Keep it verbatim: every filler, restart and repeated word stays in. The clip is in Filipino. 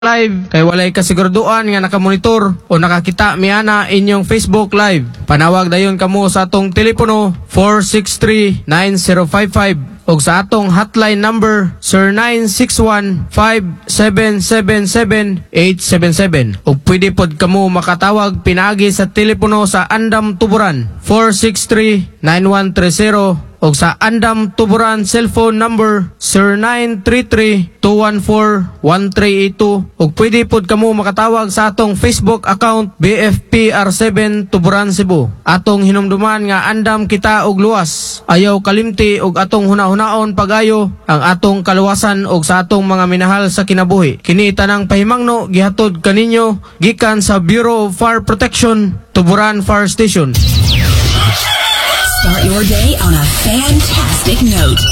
live kay walay kasiguraduan nga nakamonitor o nakakita miana inyong Facebook live. Panawag dayon kamo sa atong telepono four six three nine zero five five o sa atong hotline number zero nine six one five seven seven seven eight seven seven. O pwede pod kamo makatawag pinaagi sa telepono sa Andam Tuburan four six three nine one three zero o sa Andam Tuburan cellphone number zero nine three three two one four one three eight two o pwede pod kamo makatawag sa atong Facebook account B F P R seven Tuburan Cebu. Atong hinumduman nga andam kita og luwas, ayaw kalimti og atong hunahunaon pagayo ang atong kaluwasan og sa atong mga minahal sa kinabuhi. Kini tanang pahimangno gihatod kaninyo gikan sa Bureau of Fire Protection, Tuburan Fire Station. Start your day on a fantastic note